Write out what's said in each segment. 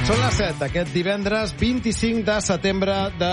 Són les 7 d'aquest divendres 25 de setembre de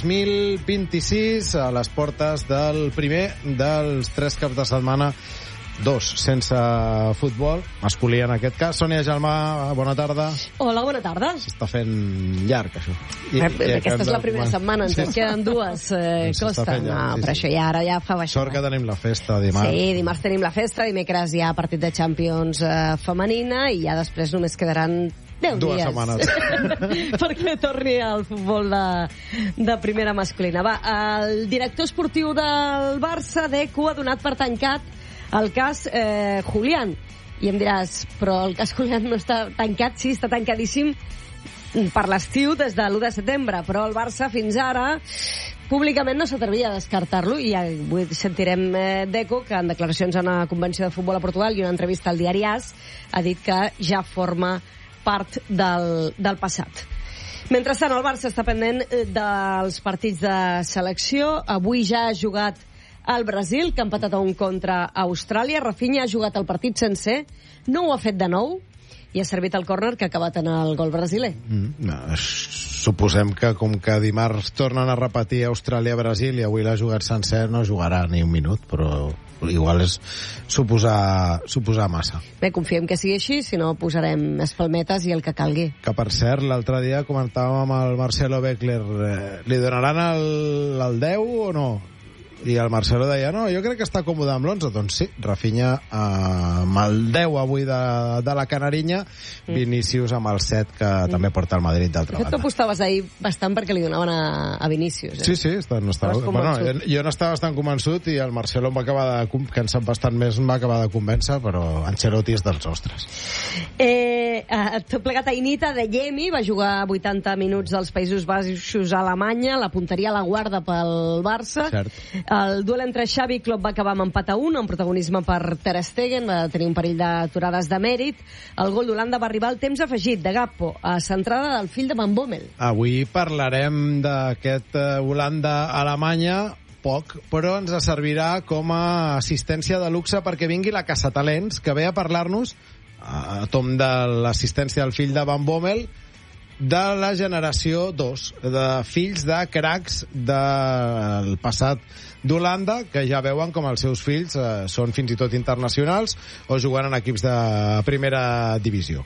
2026 a les portes del primer dels 3 caps de setmana, 2 sense futbol, masculí en aquest cas. Sònia Gelmà, bona tarda. Hola, bona tarda. S'està fent llarg, això. Aquesta és la primera setmana, ens en queden dues. Costa. Però això ara ja fa baixar. Sort que tenim la festa dimarts. Sí, dimarts tenim la festa, dimecres hi ha partit de Champions femenina i ja després només quedaran 10 2 dies. setmanes. Perquè torni al futbol de primera masculina. Va, el director esportiu del Barça, Deco, ha donat per tancat el cas Julián. I em diràs, però el cas Julián no està tancat? Sí, està tancadíssim per l'estiu des de l'1 de setembre, però el Barça fins ara públicament no s'atrevia a descartar-lo i avui sentirem Deco, que en declaracions a una convenció de futbol a Portugal i una entrevista al diari AS ha dit que ja forma part del passat. Mentrestant, el Barça està pendent dels partits de selecció. Avui ja ha jugat al Brasil, que ha empatat a 1 contra Austràlia. Rafinha ha jugat el partit sencer, no ho ha fet de nou, i ha servit el córner que ha acabat en el gol brasiler. Suposem que com que dimarts tornen a repetir Austràlia-Brasil i avui l'ha jugat sencer, no jugarà ni un minut, però igual és suposar massa. Bé, confiem que sigui així, si no posarem espalmetes i el que calgui. Que per cert, l'altre dia comentàvem amb el Marcelo Beckler, li donaran el 10 o no? I el Marcelo deia, no, jo crec que està còmode amb l'11. Doncs sí, Rafinha amb el 10 avui de la Canarinya, Vinícius amb el 7 que també porta el Madrid d'altra banda. De fet, tu apostaves ahir bastant perquè li donaven a Vinícius. Sí, no estava... Bueno, jo no estava bastant convençut i el Marcelo em va acabar que en sap bastant més, em va acabar de convèncer, però Ancelotti és dels nostres. Tot plegat a Inita de Yemi, va jugar 80 minuts dels Països Baixos a Alemanya, la punteria a la guarda pel Barça. Cert. El duel entre Xavi i Klopp va acabar amb empat a 1, amb protagonisme per Ter Stegen, va tenir un parell d'aturades de mèrit. El gol d'Holanda va arribar al temps afegit de Gakpo, a centrada del fill de Van Bommel. Avui parlarem d'aquest Holanda-Alemanya, poc, però ens servirà com a assistència de luxe perquè vingui la Caçatalents, que ve a parlar-nos, a tom de l'assistència del fill de Van Bommel, de la generació 2, de fills de cracs del passat d'Holanda, que ja veuen com els seus fills són fins i tot internacionals o juguen en equips de primera divisió.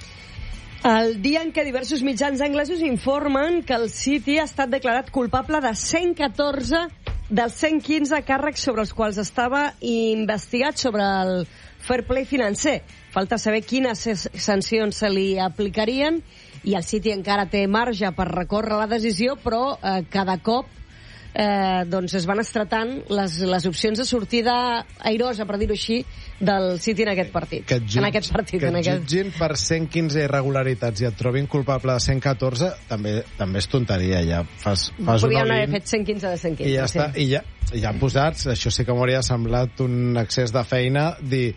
El dia en què diversos mitjans anglesos informen que el City ha estat declarat culpable de 114 dels 115 càrrecs sobre els quals estava investigat sobre el fair play financer. Falta saber quines sancions se li aplicarien i el City encara té marge per recórrer la decisió, però cada cop doncs es van estretant les opcions de sortida airosa, per dir-ho així, del City en aquest partit. Que et jutgin per 115 irregularitats i et trobin culpable de 114 també és tonteria, ja fas podien haver fet 115 de 115 i ja està, i ja posats, això sí que m'hauria semblat un excés de feina dir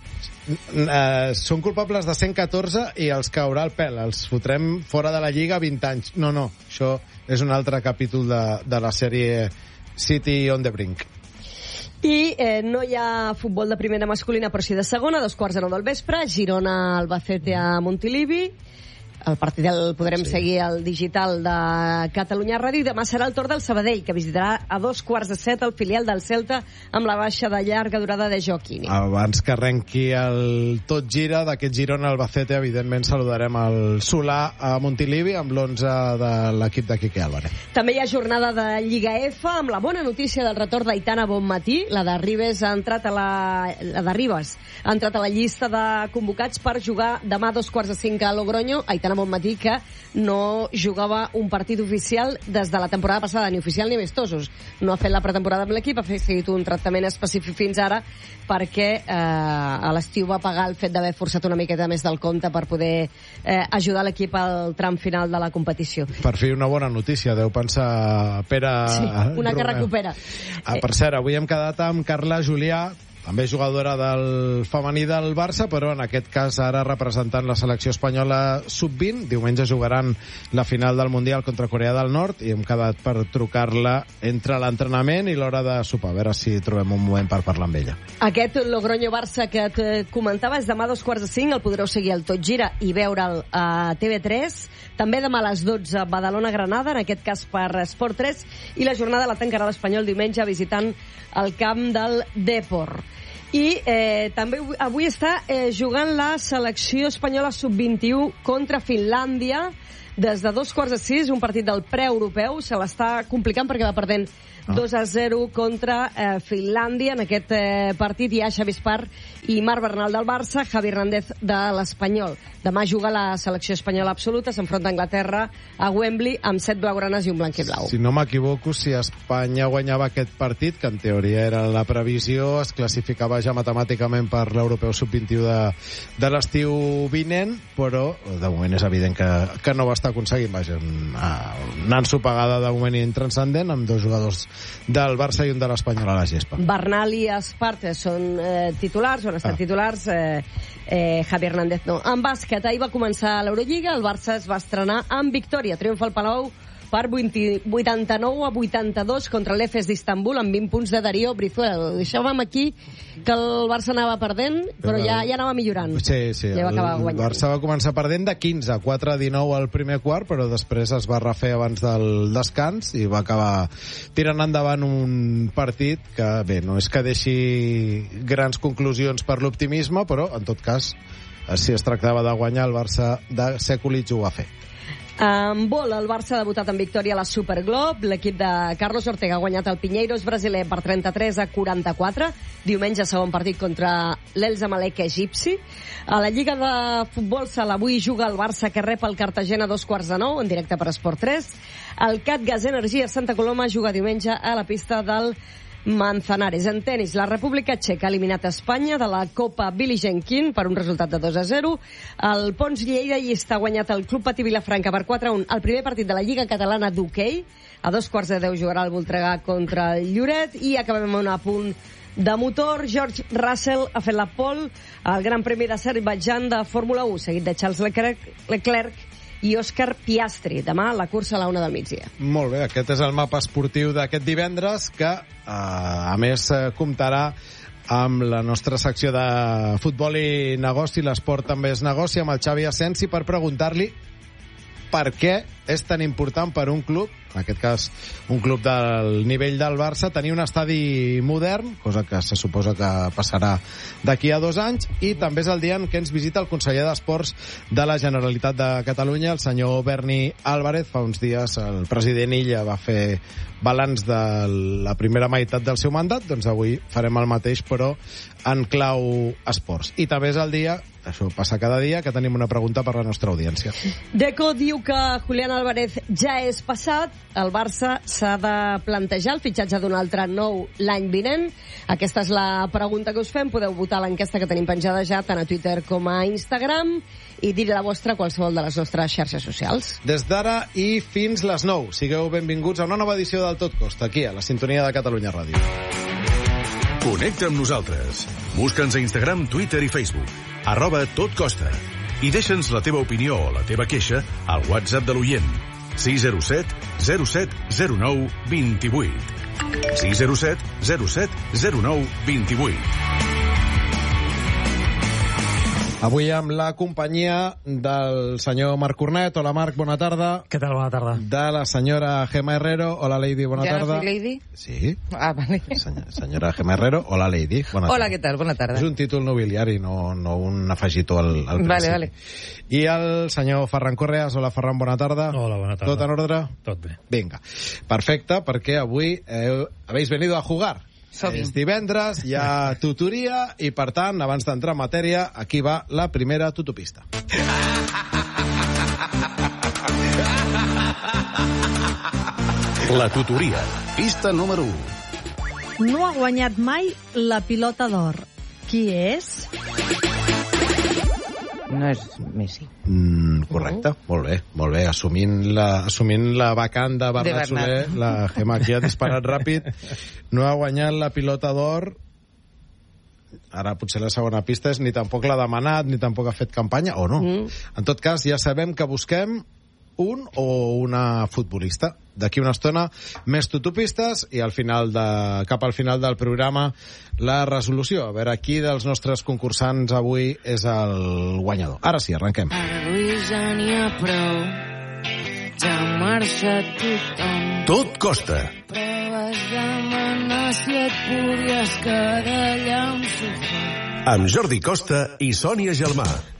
són culpables de 114 i els caurà el pèl, els fotrem fora de la Lliga 20 anys. No, això és un altre capítol de la sèrie City on the Brink. I no hi ha futbol de primera masculina, però sí de segona, 2:15 del vespre, Girona, Albacete a Montilivi. El partit el podrem seguir al digital de Catalunya Ràdio i demà serà el torn del Sabadell, que visitarà a 2:15 el filial del Celta amb la baixa de llarga durada de Joaquini. Abans que arrenqui el tot gira d'aquest Girona Albacete, evidentment saludarem el Solà a Montilivi amb l'11 de l'equip de Quique Álvarez. També hi ha jornada de Lliga F amb la bona notícia del retorn d'Aitana Bonmatí. La de Ribes ha entrat a Ribes ha entrat a la llista de convocats per jugar demà a 2:15 a Logroño. Aitana Bonmatí, que no jugava un partit oficial des de la temporada passada, ni oficial ni amistosos. No ha fet la pretemporada amb l'equip, ha fet un tractament específic fins ara perquè a l'estiu va pagar el fet d'haver forçat una miqueta més del compte per poder ajudar l'equip al tram final de la competició. Per fi una bona notícia, deu pensar Pere... Sí, una que recupera. Per cert, avui hem quedat amb Carla Julià, també jugadora del femení del Barça, però en aquest cas ara representant la selecció espanyola sub-20. Diumenge jugaran la final del Mundial contra Corea del Nord i hem quedat per trucar-la entre l'entrenament i l'hora de sopar, a veure si trobem un moment per parlar amb ella. Aquest Logroño-Barça que et comentava és demà a 2:45, el podreu seguir al Tot Gira i veure'l a TV3. També demà a les 12 Badalona-Granada, en aquest cas per Esport 3, i la jornada la tancarà l'Espanyol diumenge visitant el camp del Depor. I també avui està jugant la selecció espanyola sub-21 contra Finlàndia des de 5:15, un partit del preeuropeu. Se l'està complicant perquè va perdent 2-0 contra Finlàndia. En aquest partit hi ha Xavi Espart i Marc Bernal del Barça, Javi Hernández de l'Espanyol. Demà juga la selecció espanyola absoluta, s'enfronta a Anglaterra a Wembley amb 7 blaugranes i un blanc i blau. Si no m'equivoco, si Espanya guanyava aquest partit, que en teoria era la previsió, es classificava ja matemàticament per l'Europeu Sub-21 de l'estiu vinent, però de moment és evident que no va estar aconseguint. Vaja, una ensopegada de moment intranscendent amb 2 jugadors del Barça i un de l'Espanyol a la gespa. Bernal i Espart són titulars, o han estat titulars, Javi Hernández no. En bàsquet, ahir va començar l'Eurolliga, el Barça es va estrenar amb victòria, triomf al Palau per 89-82 contra l'Efes d'Istanbul amb 20 punts de Darío Brizuela. Ho deixàvem aquí que el Barça anava perdent, però ja anava millorant. Sí, ja el Barça va començar perdent de 15, 4-19 al primer quart, però després es va refer abans del descans i va acabar tirant endavant un partit que, bé, no és que deixi grans conclusions per l'optimisme, però, en tot cas, si es tractava de guanyar, el Barça de Sekulic ho va fer. En vol, el Barça ha debutat en victòria a la Superglobe. L'equip de Carlos Ortega ha guanyat el Pinheiros brasiler per 33-44. Diumenge, segon partit contra l'Elsa Malek egipci. A la Lliga de Futbol Sala avui juga el Barça, que rep el Cartagena a 8:45, en directe per Esport 3. El CAT Gas Energia Santa Coloma juga diumenge a la pista del Manzanares. En tenis, la República Txeca ha eliminat Espanya de la Copa Billie Jean King per un resultat de 2-0. El Pons Lleida hi està guanyat el Club Patí Vilafranca per 4-1. El primer partit de la Lliga Catalana d'hoquei. A 2:15 jugarà el Voltregà contra el Lloret. I acabem amb un apunt de motor. George Russell ha fet la pole al Gran Premi d'Azerbaidjan de Fórmula 1, seguit de Charles Leclerc i Òscar Piastri. Demà la cursa a la 1 del migdia. Molt bé, aquest és el mapa esportiu d'aquest divendres, que a més comptarà amb la nostra secció de futbol i negoci. L'esport també és negoci, amb el Xavi Asensi, per preguntar-li per què és tan important per un club, en aquest cas un club del nivell del Barça, tenir un estadi modern, cosa que se suposa que passarà d'aquí a 2 anys, i també és el dia en què ens visita el conseller d'Esports de la Generalitat de Catalunya, el senyor Berni Álvarez. Fa uns dies el president Illa va fer balanç de la primera meitat del seu mandat, doncs avui farem el mateix, però en clau esports. I també és el dia, això passa cada dia, que tenim una pregunta per la nostra audiència. Deco diu que Julián Álvarez ja és passat. El Barça s'ha de plantejar el fitxatge d'un altre nou l'any vinent. Aquesta és la pregunta que us fem. Podeu votar l'enquesta que tenim penjada ja tant a Twitter com a Instagram i dir la vostra a qualsevol de les nostres xarxes socials. Des d'ara i fins les 9. Sigueu benvinguts a una nova edició del Tot Costa, aquí a la sintonia de Catalunya Ràdio. Connecta amb nosaltres. Busca'ns a Instagram, Twitter i Facebook. @totcosta. I deixa'ns la teva opinió o la teva queixa al WhatsApp de l'oient. 607 07 09 28. 607 07 09 28. Avui amb la companyia del senyor Marc Cornet. Hola, Marc, bona tarda. Què tal, bona tarda. De la senyora Gemma Herrero. Hola, Lady, bona tarda. ¿Ya no soy Lady? Sí. Ah, vale. Senyora Gemma Herrero. Hola, Lady. Bona tarda. Hola, ¿qué tal? Bona tarda. És un títol nobiliari, no un afegitó al principi. Vale. I el senyor Ferran Correas. Hola, Ferran, bona tarda. Hola, bona tarda. Tot en ordre? Tot bé. Vinga. Perfecte, perquè avui habéis venido a jugar. És divendres, hi ha tutoria i, per tant, abans d'entrar en matèria, aquí va la primera tutopista. La tutoria. Pista número 1. No ha guanyat mai la pilota d'or. Qui és? No és Messi. Correcte, molt bé. Assumint la vacant de Bernat Soler, la Gemma aquí ha disparat ràpid. No ha guanyat la pilota d'or Ara potser la segona pista és ni tampoc l'ha demanat, ni tampoc ha fet campanya, o no. En tot cas, ja sabem que busquem un o una futbolista. D'aquí una estona, més tutupistes i cap al final del programa la resolució. A veure qui dels nostres concursants avui és el guanyador. Ara sí, arrenquem. Avui ja n'hi ha prou, ja marxa tothom. Tot costa. Però vas demanar si et podies quedar allà amb sofà. Amb Jordi Costa i Sònia Gelmà.